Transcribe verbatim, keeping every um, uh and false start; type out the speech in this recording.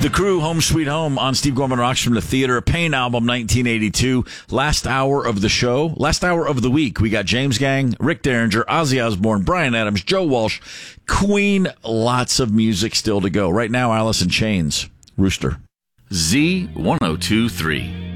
The Crew, Home Sweet Home on Steve Gorman Rocks from the Theater. A Pain album, nineteen eighty-two. Last hour of the show. Last hour of the week. We got James Gang, Rick Derringer, Ozzy Osbourne, Bryan Adams, Joe Walsh, Queen. Lots of music still to go. Right now, Alice in Chains, Rooster. Z ten twenty-three.